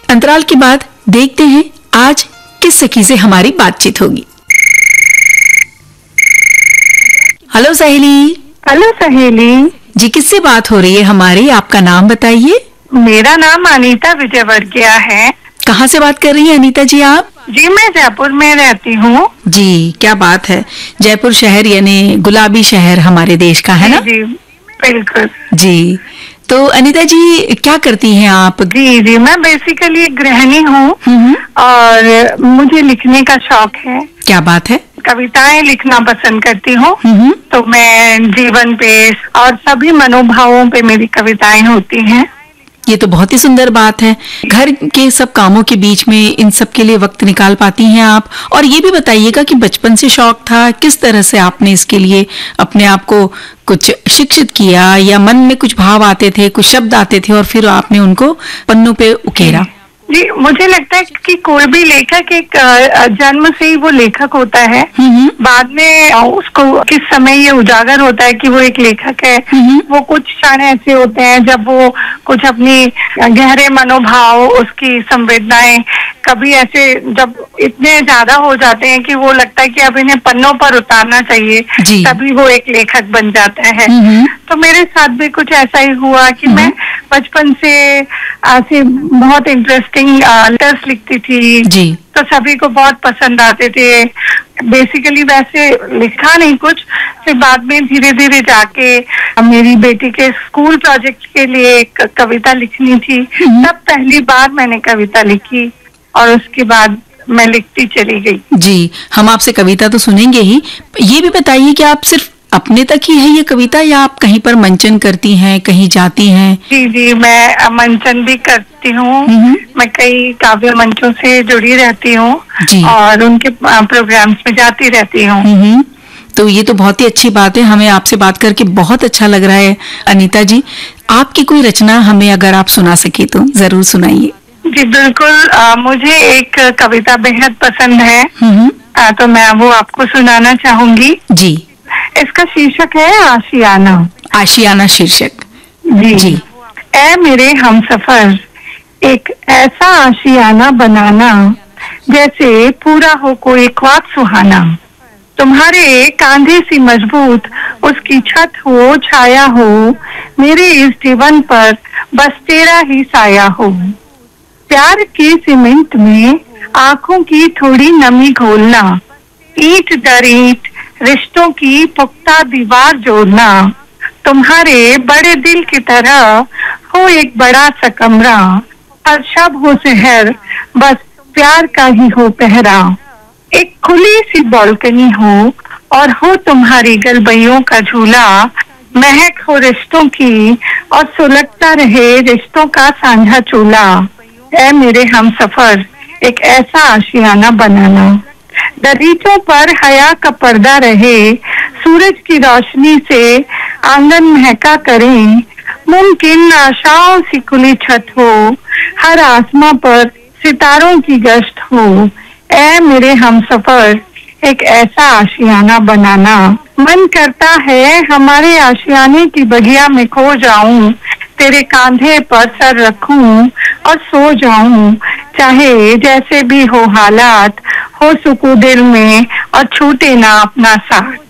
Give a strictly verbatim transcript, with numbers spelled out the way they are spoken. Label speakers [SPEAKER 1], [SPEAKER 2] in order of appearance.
[SPEAKER 1] अंतराल के बाद देखते हैं आज किस सखी से हमारी बातचीत होगी। हेलो सहेली।
[SPEAKER 2] हेलो सहेली
[SPEAKER 1] जी, किससे बात हो रही है हमारी? आपका नाम बताइए।
[SPEAKER 2] मेरा नाम अनीता विजयवर्गीय है।
[SPEAKER 1] कहाँ से बात कर रही हैं अनीता जी आप?
[SPEAKER 2] जी मैं जयपुर में रहती हूँ।
[SPEAKER 1] जी, क्या बात है। जयपुर शहर यानी गुलाबी शहर हमारे देश का है ना?
[SPEAKER 2] जी बिल्कुल
[SPEAKER 1] जी। तो अनीता जी क्या करती हैं आप?
[SPEAKER 2] जी जी मैं बेसिकली एक गृहिणी हूँ और मुझे लिखने का शौक है।
[SPEAKER 1] क्या बात है।
[SPEAKER 2] कविताएं लिखना पसंद करती हूँ। तो मैं जीवन पे और सभी मनोभावों पे मेरी कविताएं होती हैं।
[SPEAKER 1] ये तो बहुत ही सुंदर बात है। घर के सब कामों के बीच में इन सब के लिए वक्त निकाल पाती हैं आप। और ये भी बताइएगा कि बचपन से शौक था, किस तरह से आपने इसके लिए अपने आप को कुछ शिक्षित किया, या मन में कुछ भाव आते थे, कुछ शब्द आते थे और फिर आपने उनको पन्नों पे उकेरा?
[SPEAKER 2] जी मुझे लगता है कि कोई भी लेखक एक जन्म से ही वो लेखक होता है। बाद में उसको किस समय ये उजागर होता है कि वो एक लेखक है। वो कुछ क्षण ऐसे होते हैं जब वो कुछ अपनी गहरे मनोभाव, उसकी संवेदनाएं कभी ऐसे जब इतने ज्यादा हो जाते हैं कि वो लगता है कि अब इन्हें पन्नों पर उतारना चाहिए, तभी वो एक लेखक बन जाता है। तो मेरे साथ भी कुछ ऐसा ही हुआ कि मैं बचपन से ऐसे बहुत इंटरेस्टिंग लेटर्स लिखती थी। जी। तो सभी को बहुत पसंद आते थे। बेसिकली वैसे लिखा नहीं कुछ, फिर बाद में धीरे धीरे जाके मेरी बेटी के स्कूल प्रोजेक्ट के लिए एक कविता लिखनी थी। तब पहली बार मैंने कविता लिखी और उसके बाद मैं लिखती चली गई। जी,
[SPEAKER 1] हम आपसे कविता तो सुनेंगे ही। ये भी बताइए कि आप सिर्फ अपने तक ही है ये कविता, या आप कहीं पर मंचन करती हैं, कहीं जाती हैं?
[SPEAKER 2] जी जी मैं मंचन भी करती हूँ। मैं कई काव्य मंचों से जुड़ी रहती हूँ और उनके प्रोग्राम्स में जाती रहती हूँ।
[SPEAKER 1] तो ये तो बहुत ही अच्छी बात है। हमें आपसे बात करके बहुत अच्छा लग रहा है अनीता जी। आपकी कोई रचना हमें अगर आप सुना सके तो जरूर सुनाइए।
[SPEAKER 2] जी बिल्कुल। आ, मुझे एक कविता बेहद पसंद है। आ, तो मैं वो आपको सुनाना चाहूंगी।
[SPEAKER 1] जी।
[SPEAKER 2] इसका शीर्षक है आशियाना।
[SPEAKER 1] आशियाना शीर्षक।
[SPEAKER 2] जी, जी। ऐ मेरे हमसफर, एक ऐसा आशियाना बनाना जैसे पूरा हो कोई ख्वाब सुहाना। तुम्हारे कांधे सी मजबूत उसकी छत हो, छाया हो, मेरे इस जीवन पर बस तेरा ही साया हो। प्यार के सीमेंट में आंखों की थोड़ी नमी घोलना, ईंट दर ईंट रिश्तों की पुख्ता दीवार जोड़ना। तुम्हारे बड़े दिल की तरह हो एक बड़ा सा कमरा, हर शब हो शहर बस प्यार का ही हो पहरा। एक खुली सी बालकनी हो और हो तुम्हारी गलबैयों का झूला, महक हो रिश्तों की और सुलगता रहे रिश्तों का साझा चूल्हा। ऐ मेरे हमसफर, एक ऐसा आशियाना बनाना। दरीचों पर हया का पर्दा रहे, सूरज की रोशनी से आंगन महका करें, मुमकिन आशाओं सी खुली छत हो, हर आसमां पर सितारों की गश्त हो। ऐ मेरे हमसफर, एक ऐसा आशियाना बनाना। मन करता है हमारे आशियाने की बगिया में खो जाऊं, तेरे कांधे पर सर रखूं और सो जाऊं, चाहे जैसे भी हो हालात, हो सुकून दिल में और छूटे ना अपना साथ।